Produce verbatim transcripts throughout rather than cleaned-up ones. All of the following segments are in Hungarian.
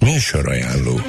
Műsorajánló.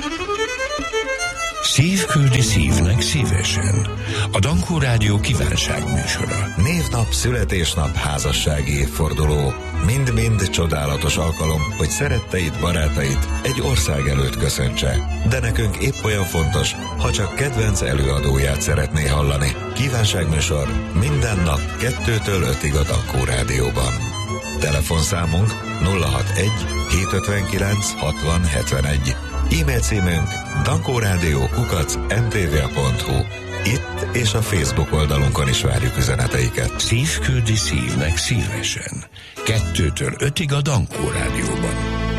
Szív küldi szívnek szívesen. A Dankó Rádió kívánságműsora. Névnap, születésnap, házassági évforduló. Mind-mind csodálatos alkalom, hogy szeretteid, barátait egy ország előtt köszöntse. De nekünk épp olyan fontos, ha csak kedvenc előadóját szeretné hallani. Kívánságműsor minden nap kettőtől ötig a Dankó Rádióban. Telefonszámunk nulla hatvanegy hétszázötvenkilenc hatvan hetvenegy. E-mail címünk dankórádió kukac em té vé pont hu. Itt és a Facebook oldalunkon is várjuk üzeneteiket. Szív küldi szívnek szívesen. Kettőtől ötig a Dankó Rádióban.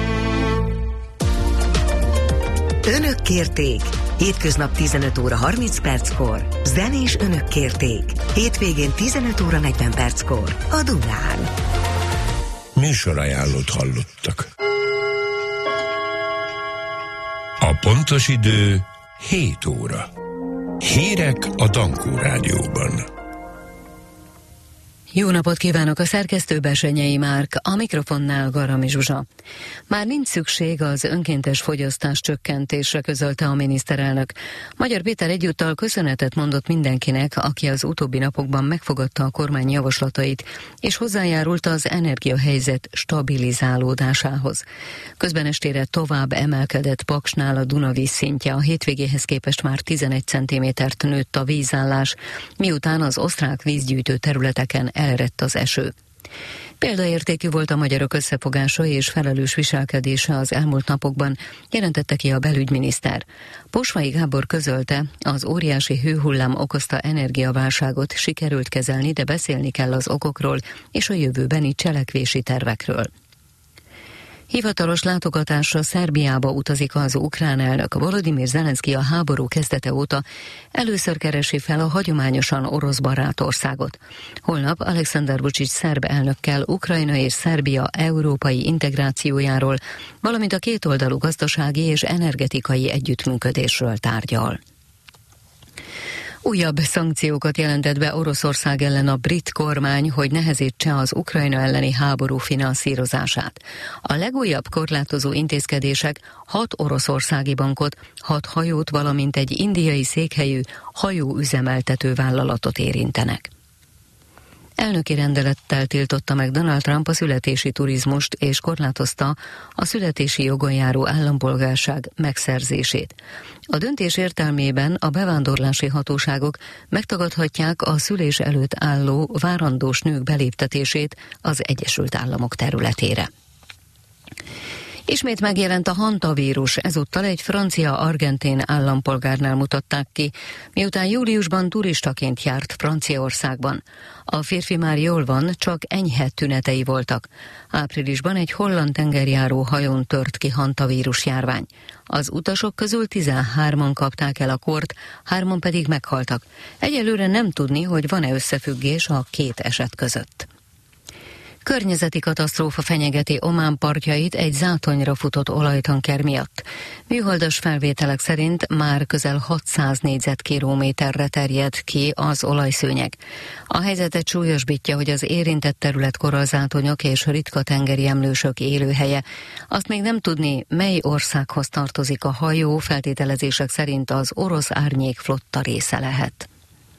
Önök kérték. Hétköznap tizenöt óra harminc perckor. Zenés Önök kérték. Hétvégén tizenöt óra negyven perckor. A Dunán. Műsorajánlót hallottak. A pontos idő hét óra. Hírek a Dankó Rádióban. Jó napot kívánok, a szerkesztő Besenyei Márk, a mikrofonnál Garami Zsuzsa. Már nincs szükség az önkéntes fogyasztás csökkentésre, közölte a miniszterelnök. Magyar Péter egyúttal köszönetet mondott mindenkinek, aki az utóbbi napokban megfogadta a kormány javaslatait, és hozzájárult az energiahelyzet stabilizálódásához. Közben estére tovább emelkedett Paksnál a Duna vízszintje, a hétvégéhez képest már tizenegy centimétert nőtt a vízállás, miután az osztrák vízgyűjtő területeken elerett az eső. Példaértékű volt a magyarok összefogása és felelős viselkedése az elmúlt napokban, jelentette ki a belügyminiszter. Posvai Gábor közölte, az óriási hőhullám okozta energiaválságot sikerült kezelni, de beszélni kell az okokról és a jövőbeni cselekvési tervekről. Hivatalos látogatásra Szerbiába utazik az ukrán elnök. Volodymyr Zelenszky a háború kezdete óta először keresi fel a hagyományosan orosz barátországot. Holnap Alexander Vučić szerb elnökkel Ukrajna és Szerbia európai integrációjáról, valamint a kétoldalú gazdasági és energetikai együttműködésről tárgyal. Újabb szankciókat jelentett be Oroszország ellen a brit kormány, hogy nehezítse az Ukrajna elleni háború finanszírozását. A legújabb korlátozó intézkedések hat oroszországi bankot, hat hajót, valamint egy indiai székhelyű hajóüzemeltető vállalatot érintenek. Elnöki rendelettel tiltotta meg Donald Trump a születési turizmust és korlátozta a születési jogon járó állampolgárság megszerzését. A döntés értelmében a bevándorlási hatóságok megtagadhatják a szülés előtt álló várandós nők beléptetését az Egyesült Államok területére. Ismét megjelent a hantavírus, ezúttal egy francia-argentin állampolgárnál mutatták ki, miután júliusban turistaként járt Franciaországban. A férfi már jól van, csak enyhe tünetei voltak. Áprilisban egy holland tengerjáró hajón tört ki hantavírus járvány. Az utasok közül tizenhárman kapták el a kort, hárman pedig meghaltak. Egyelőre nem tudni, hogy van-e összefüggés a két eset között. Környezeti katasztrófa fenyegeti Omán partjait egy zátonyra futott olajtanker miatt. Műholdas felvételek szerint már közel hatszáz négyzetkilométerre terjed ki az olajszőnyeg. A helyzetet súlyosbítja, hogy az érintett terület korallzátonyok és ritka tengeri emlősök élőhelye. Azt még nem tudni, mely országhoz tartozik a hajó, feltételezések szerint az orosz árnyék flotta része lehet.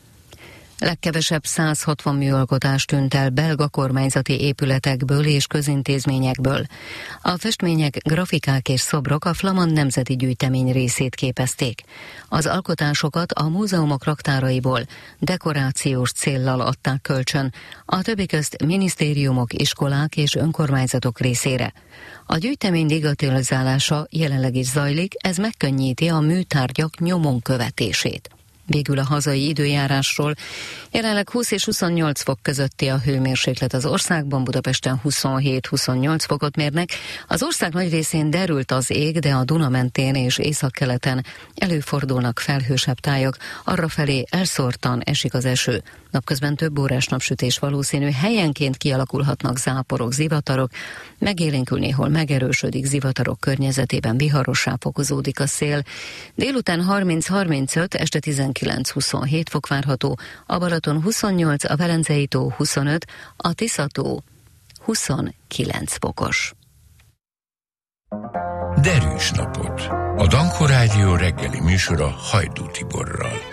Legkevesebb száz hatvan műalkotás tűnt el belga kormányzati épületekből és közintézményekből. A festmények, grafikák és szobrok a flamand nemzeti gyűjtemény részét képezték. Az alkotásokat a múzeumok raktáraiból dekorációs céllal adták kölcsön, a többi közt minisztériumok, iskolák és önkormányzatok részére. A gyűjtemény digitalizálása jelenleg is zajlik, ez megkönnyíti a műtárgyak nyomon követését. Végül a hazai időjárásról. Jelenleg húsz és huszonnyolc fok közötti a hőmérséklet az országban, Budapesten huszonhét-huszonnyolc fokot mérnek. Az ország nagy részén derült az ég, de a Duna mentén és északkeleten előfordulnak felhősebb tájak, arrafelé elszórtan esik az eső. Napközben több órás napsütés valószínű, helyenként kialakulhatnak záporok, zivatarok, megélénkül néhol megerősödik, zivatarok környezetében viharossá fokozódik a szél. Délután harminc-harmincöt, este tizenkilenc-huszonhét fok várható, a Balaton huszonnyolc, a Velencei tó huszonöt, a Tisza tó huszonkilenc fokos. Derűs napot. A Danko Rádió reggeli műsora Hajdú Tiborral.